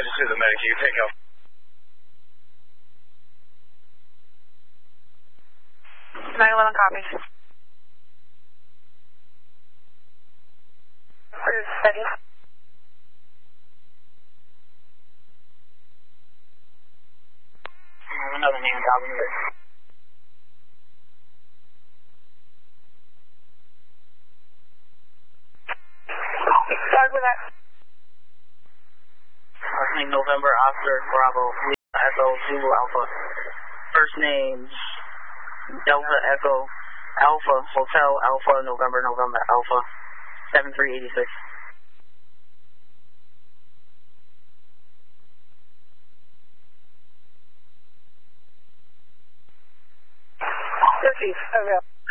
just hit the Medicaid. Take off. (911) copy. Steady. Another name copy. Start with that. First name November, Oscar, Bravo, Echo, Zulu, Alpha. First names Delta, Echo, Alpha, Hotel, Alpha, November, November, Alpha. 7386. Over.